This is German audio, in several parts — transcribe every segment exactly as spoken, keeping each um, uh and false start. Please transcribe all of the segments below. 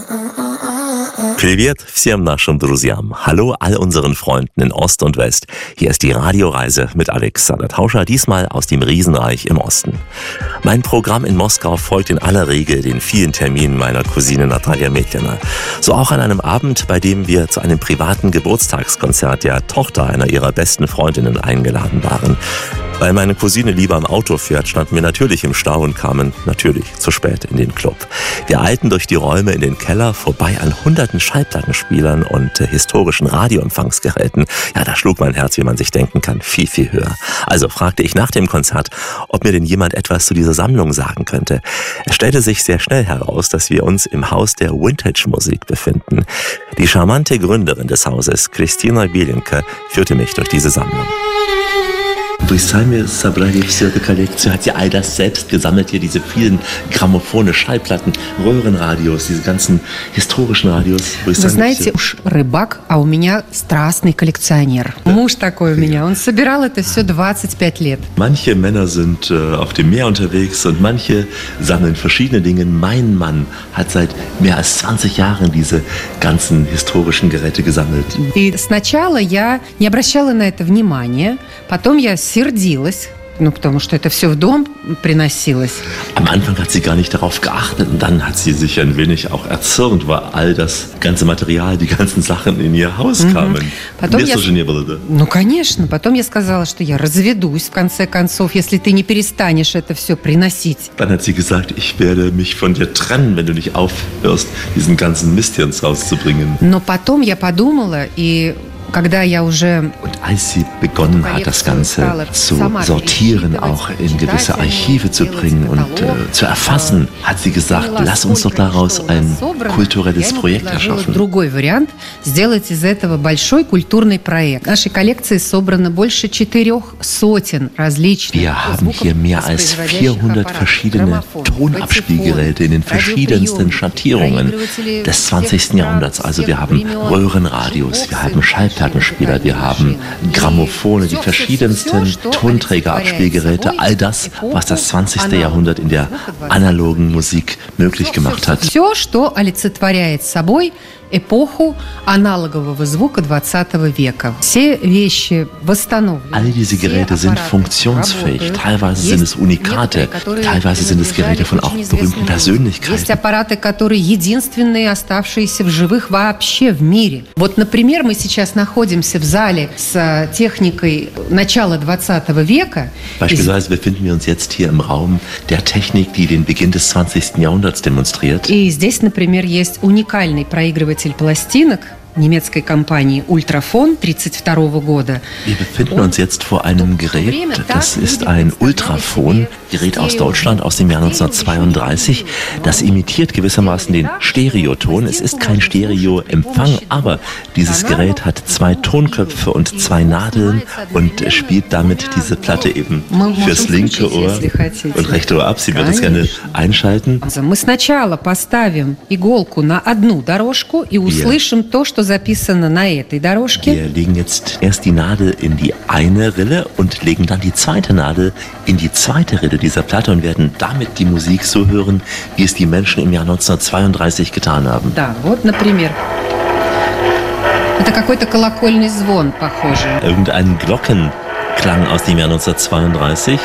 Привет всем нашим друзьям. Hallo all unseren Freunden in Ost und West. Hier ist die Radioreise mit Alexander Tauscher, diesmal aus dem Riesenreich im Osten. Mein Programm in Moskau folgt in aller Regel den vielen Terminen meiner Cousine Natalia Metlina. So auch an einem Abend, bei dem wir zu einem privaten Geburtstagskonzert der Tochter einer ihrer besten Freundinnen eingeladen waren. Weil meine Cousine lieber im Auto fährt, standen wir natürlich im Stau und kamen natürlich zu spät in den Club. Wir eilten durch die Räume in den Keller, vorbei an hunderten Schallplattenspielern und äh, historischen Radioempfangsgeräten. Ja, da schlug mein Herz, wie man sich denken kann, viel, viel höher. Also fragte ich nach dem Konzert, ob mir denn jemand etwas zu dieser Sammlung sagen könnte. Es stellte sich sehr schnell heraus, dass wir uns im Haus der Vintage-Musik befinden. Die charmante Gründerin des Hauses, Kristina Bielenke, führte mich durch diese Sammlung. Вы сами собрали всю эту коллекцию, hat sie all das selbst gesammelt, hier diese vielen Grammophone, Schallplatten, Röhrenradios, diese ganzen historischen Radios. Вы знаете, уж рыбак, а у меня страстный коллекционер. Муж такой у меня, он собирал это все двадцать пять лет. Manche Männer sind äh, auf dem Meer unterwegs und manche sammeln verschiedene Dinge. Mein Mann hat seit mehr als zwanzig Jahren diese ganzen historischen Geräte gesammelt. И сначала я не обращала на это внимания, потом я сердилась, ну, потому что это все в дом приносилось. Am Anfang hat sie gar nicht darauf geachtet und dann hat sie sich ein wenig auch erzürnt, weil all das ganze Material, die ganzen Sachen in ihr Haus kamen. Потом я... Ну, конечно. Потом я сказала, что я разведусь, в конце концов, если ты не перестанешь это все приносить. Dann hat sie gesagt, ich werde mich von dir trennen, wenn du nicht aufhörst, diesen ganzen Mist hier ins Haus zu bringen. Но потом я подумала, и когда я уже... Und als sie begonnen hat, das Ganze zu sortieren, auch in gewisse Archive zu bringen und äh, zu erfassen, hat sie gesagt, lass uns doch daraus ein kulturelles Projekt erschaffen. Другой вариант – сделать из этого большой культурный проект. В нашей коллекции собрано больше четырех сотен различных. Wir haben hier mehr als vierhundert verschiedene Tonabspielgeräte in den verschiedensten Schattierungen des zwanzigsten Jahrhunderts. Also wir haben Röhrenradios, wir haben Schallplattenspieler, Plattenspieler, wir haben Grammophone, die verschiedensten Tonträgerabspielgeräte, all das, was das zwanzigste Jahrhundert in der analogen Musik möglich gemacht hat. Все, что олицетворяет собой эпоху аналогового звука двадцатого века. Все вещи восстановлены. All diese Geräte sind funktionsfähig. Teilweise sind es Unikate, teilweise sind es Geräte von auch berühmten Persönlichkeiten. Есть аппараты, которые единственные оставшиеся в живых вообще в мире. Вот, например, мы сейчас находимся в зале с техникой начала двадцатого века. Beispielsweise befinden wir uns jetzt hier im Raum der Technik, die den Beginn des zwanzigsten Jahrhunderts demonstriert. И здесь, например, есть уникальный проигрыватель пластинок немецкой компании Ultrafon тридцать второго года. Wir befinden uns jetzt vor einem Gerät, das ist ein Ultrafon-Gerät aus Deutschland aus dem Jahr neunzehnhundertzweiunddreißig. Das imitiert gewissermaßen den Stereoton. Es ist kein Stereoempfang, aber dieses Gerät hat zwei Tonköpfe und zwei Nadeln und spielt damit diese Platte eben fürs linke Ohr und rechte Ohr ab. Sie wird das gerne einschalten. Мы сначала поставим иголку на одну дорожку и услышим то, что записано на этой дорожке. Wir legen jetzt erst die Nadel in die eine Rille und legen dann die zweite Nadel in die zweite Rille dieser Platte und werden damit die Musik so hören, wie es die Menschen im Jahr neunzehnhundertzweiunddreißig getan haben. Да, вот, например. Это какой-то колокольный звон, похоже. Irgendein Glockenklang aus dem Jahr neunzehnhundertzweiunddreißig.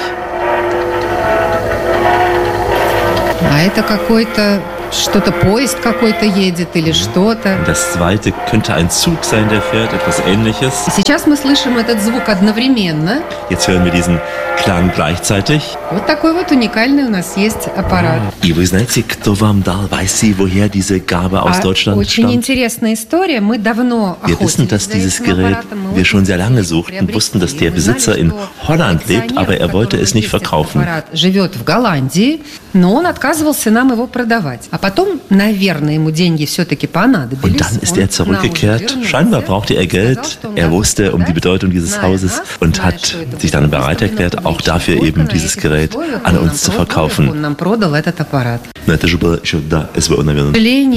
А это какой-то что-то, поезд какой-то едет или что-то. Das zweite könnte ein Zug sein, der fährt, etwas Ähnliches. Сейчас мы слышим этот звук одновременно. Jetzt hören wir diesen Klang gleichzeitig. Вот такой вот уникальный у нас есть аппарат. И вы знаете, кто вам дал, weiß sie, woher diese Gabe aus Deutschland Очень stammt? интересная история. Мы давно Wir wissen, dass dieses Gerät wir schon sehr lange suchten, wussten, dass der Besitzer in Holland lebt, aber er wollte es nicht verkaufen. Живет в Голландии, но он отказывался нам его продавать. А потом, наверное, ему деньги все-таки понадобились. Und dann ist er zurückgekehrt. Scheinbar brauchte er Geld. Er wusste um die Bedeutung dieses Hauses und hat sich dann bereit erklärt, auch dafür eben dieses Gerät an uns zu verkaufen. Но это же было еще до СВО, наверное.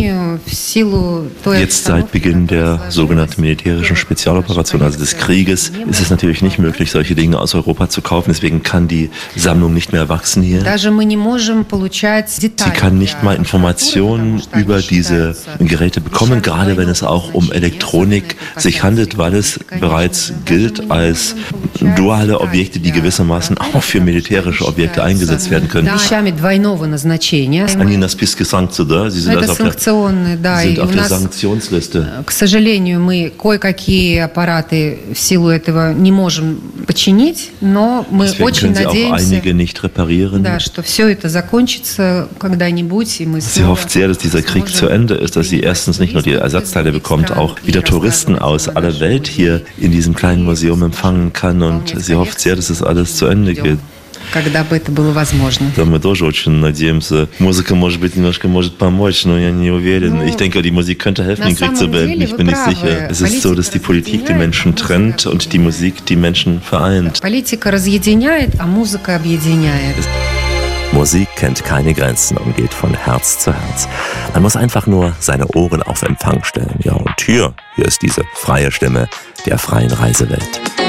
Jetzt seit Beginn der sogenannten militärischen Spezialoperation, also des Krieges, ist es natürlich nicht möglich, solche Dinge aus Europa zu kaufen. Deswegen kann die Sammlung nicht mehr wachsen hier. Sie kann nicht mal Informationen Informationen über diese Geräte bekommen, gerade wenn es auch um Elektronik sich handelt, weil es bereits gilt als duale Objekte, die gewissermaßen auch für militärische Objekte eingesetzt werden können. Они на списке санкций, да? Sie sind also auf der, sind auf der Sanktionsliste. К сожалению, мы кое-какие аппараты в силу этого не можем починить, но мы Deswegen очень können sie auch надеемся, einige nicht reparieren. да, что все это закончится когда-нибудь, и мы Sie hofft sehr, dass dieser Krieg zu Ende ist, dass sie erstens nicht nur die Ersatzteile bekommt, auch wieder Touristen aus aller Welt hier in diesem kleinen Museum empfangen kann, und sie hofft sehr, dass es alles zu Ende geht. Когда бы это было возможно. Да, мы тоже очень надеемся. Музыка, может быть, немножко может помочь, но я не уверен. Ich denke, die Musik könnte helfen, den Krieg zu beenden. Ich bin nicht sicher. Es ist so, dass die Politik die Menschen trennt und die Musik die Menschen vereint. Политика разъединяет, а музыка объединяет. Musik kennt keine Grenzen und geht von Herz zu Herz. Man muss einfach nur seine Ohren auf Empfang stellen. Ja, und hier, hier ist diese freie Stimme der freien Reisewelt.